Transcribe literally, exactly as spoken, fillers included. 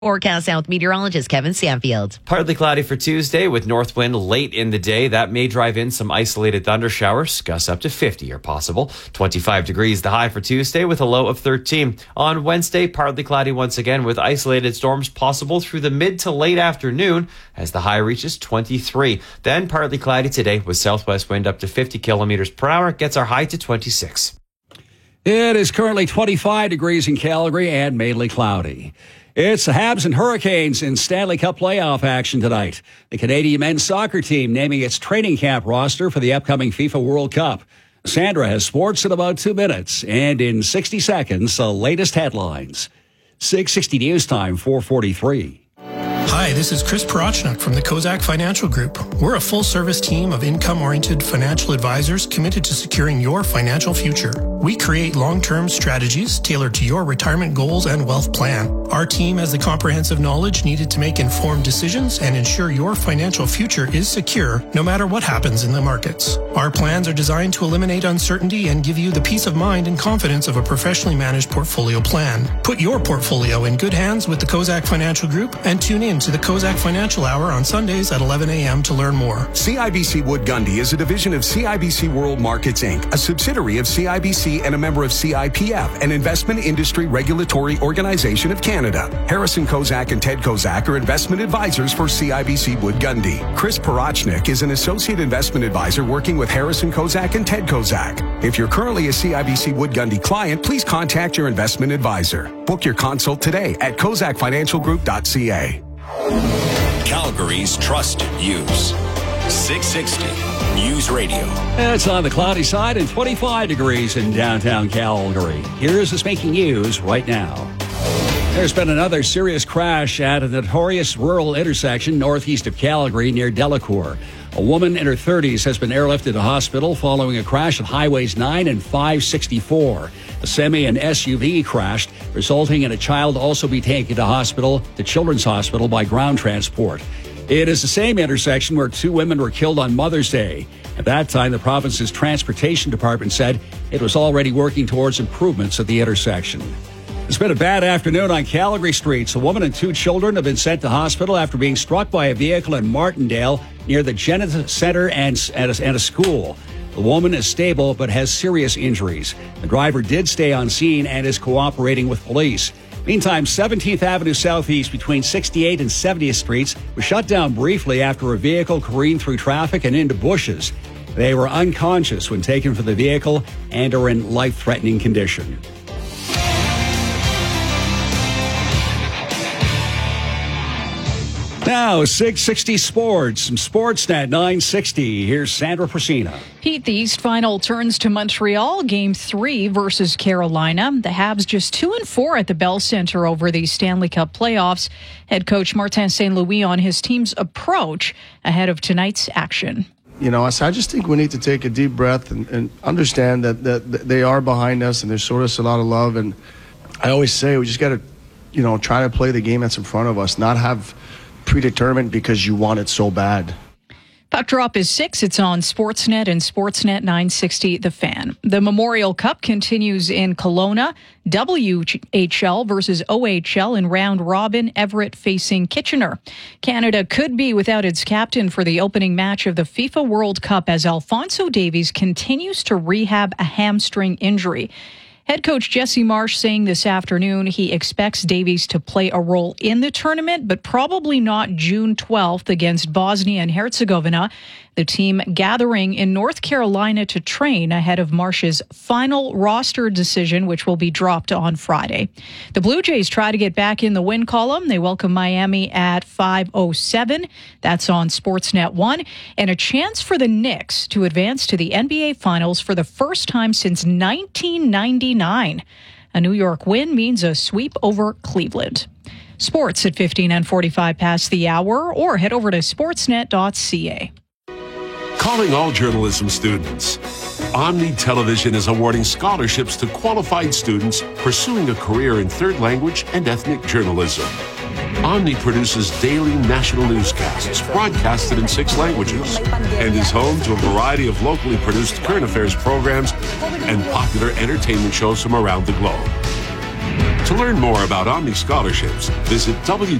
Forecast South meteorologist Kevin Stanfield. Partly cloudy for Tuesday with north wind late in the day. That may drive in some isolated thunder showers. Gusts up to fifty are possible. twenty-five degrees the high for Tuesday with a low of thirteen. On Wednesday, partly cloudy once again with isolated storms possible through the mid to late afternoon as the high reaches twenty-three. Then partly cloudy today with southwest wind up to fifty kilometers per hour. Gets our high to twenty-six. It is currently twenty-five degrees in Calgary and mainly cloudy. It's the Habs and Hurricanes in Stanley Cup playoff action tonight. The Canadian men's soccer team naming its training camp roster for the upcoming FIFA World Cup. Sandra has sports in about two minutes, and in sixty seconds, the latest headlines. six sixty News Time, four forty-three. Hi, this is Chris Parachnik from the Kozak Financial Group. We're a full-service team of income-oriented financial advisors committed to securing your financial future. We create long-term strategies tailored to your retirement goals and wealth plan. Our team has the comprehensive knowledge needed to make informed decisions and ensure your financial future is secure no matter what happens in the markets. Our plans are designed to eliminate uncertainty and give you the peace of mind and confidence of a professionally managed portfolio plan. Put your portfolio in good hands with the Kozak Financial Group and tune in to the Kozak Financial Hour on Sundays at eleven a.m. to learn more. C I B C Wood Gundy is a division of C I B C World Markets, Incorporated, a subsidiary of C I B C and a member of C I P F, an investment industry regulatory organization of Canada. Harrison Kozak and Ted Kozak are investment advisors for C I B C Wood Gundy. Chris Parachnik is an associate investment advisor working with Harrison Kozak and Ted Kozak. If you're currently a C I B C Wood Gundy client, please contact your investment advisor. Book your consult today at kozak financial group dot c a. Calgary's trusted news. six sixty News Radio. It's on the cloudy side and twenty-five degrees in downtown Calgary. Here's what's making news right now. There's been another serious crash at a notorious rural intersection northeast of Calgary near Delacour. A woman in her thirties has been airlifted to hospital following a crash at highways nine and five sixty-four. A semi and S U V crashed, resulting in a child also be taken to hospital, to Children's Hospital by ground transport. It is the same intersection where two women were killed on Mother's Day. At that time, the province's transportation department said it was already working towards improvements at the intersection. It's been a bad afternoon on Calgary streets. A woman and two children have been sent to hospital after being struck by a vehicle in Martindale near the Genesis Center and, and, a, and a school. The woman is stable but has serious injuries. The driver did stay on scene and is cooperating with police. Meantime, seventeenth Avenue Southeast between sixty-eighth and seventieth Streets was shut down briefly after a vehicle careened through traffic and into bushes. They were unconscious when taken from the vehicle and are in life-threatening condition. Now, six sixty Sports, some Sportsnet nine sixty. Here's Sandra Persina. Pete, the East final turns to Montreal, Game three versus Carolina. The Habs just two and four at the Bell Center over the Stanley Cup playoffs. Head coach Martin Saint Louis on his team's approach ahead of tonight's action. You know, so I just think we need to take a deep breath and, and understand that, that, that they are behind us and they showed us a lot of love. And I always say we just got to, you know, try to play the game that's in front of us, not have predetermined because you want it so bad. Puck Drop is six. It's on Sportsnet and Sportsnet nine sixty The Fan. The Memorial Cup continues in Kelowna. W H L versus O H L in round robin. Everett facing Kitchener. Canada could be without its captain for the opening match of the FIFA World Cup as Alphonso Davies continues to rehab a hamstring injury. Head coach Jesse Marsh saying this afternoon he expects Davies to play a role in the tournament, but probably not June twelfth against Bosnia and Herzegovina. The team gathering in North Carolina to train ahead of Marsh's final roster decision, which will be dropped on Friday. The Blue Jays try to get back in the win column. They welcome Miami at five oh seven. That's on Sportsnet one. And a chance for the Knicks to advance to the N B A Finals for the first time since nineteen ninety-nine. A New York win means a sweep over Cleveland. Sports at fifteen and forty-five past the hour, or head over to sportsnet dot c a. Calling all journalism students. Omni Television is awarding scholarships to qualified students pursuing a career in third language and ethnic journalism. Omni produces daily national newscasts broadcasted in six languages and is home to a variety of locally produced current affairs programs and popular entertainment shows from around the globe. To learn more about Omni Scholarships, visit W